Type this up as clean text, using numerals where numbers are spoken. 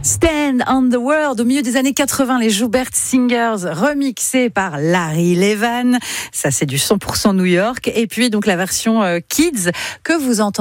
Stand on the World, au milieu des années 80, les Joubert Singers, remixés par Larry Levan. Ça, c'est du 100% New York. Et puis, donc, la version Kids que vous entendez.